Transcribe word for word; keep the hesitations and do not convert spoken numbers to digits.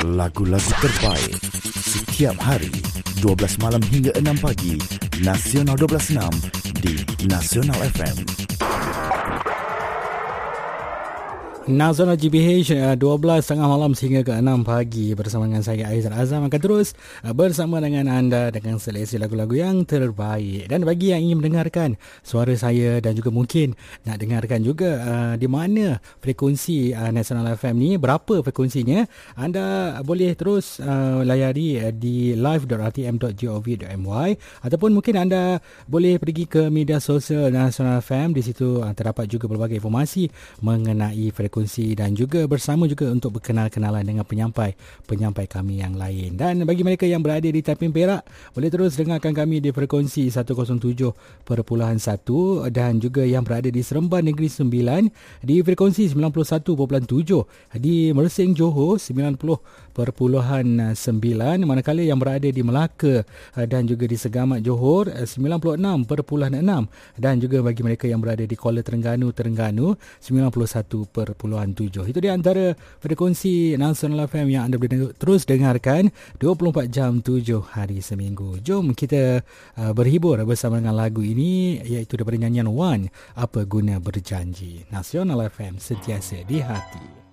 lagu-lagu terbaik setiap hari dua belas malam hingga enam pagi. Nasional dua belas enam di Nasional F M. Nasional G B H dua belas tengah malam sehingga ke enam pagi bersama dengan saya Aizat Azam akan terus bersama dengan anda dengan seleksi lagu-lagu yang terbaik. Dan bagi yang ingin mendengarkan suara saya dan juga mungkin nak dengarkan juga uh, di mana frekuensi uh, Nasional F M ni, berapa frekuensinya, anda boleh terus uh, layari uh, di live dot r t m dot gov dot m y ataupun mungkin anda boleh pergi ke media sosial Nasional F M. Di situ uh, terdapat juga pelbagai informasi mengenai frekuensi dan juga bersama juga untuk berkenal-kenalan dengan penyampai-penyampai kami yang lain. Dan bagi mereka yang berada di Taiping Perak, boleh terus dengarkan kami di frekuensi seratus tujuh perpuluhan satu dan juga yang berada di Seremban Negeri Sembilan di frekuensi sembilan puluh satu perpuluhan tujuh, di Mersing Johor sembilan puluh perpuluhan sembilan, manakala yang berada di Melaka dan juga di Segamat Johor sembilan puluh enam perpuluhan enam, dan juga bagi mereka yang berada di Kuala Terengganu Terengganu sembilan puluh satu perpuluhan tujuh. Itu di antara frekuensi Nasional F M yang anda boleh terus dengarkan dua puluh empat jam tujuh hari seminggu. Jom kita uh, berhibur bersama dengan lagu ini, iaitu daripada nyanyian Wan, Apa Guna Berjanji. Nasional F M, sentiasa di hati.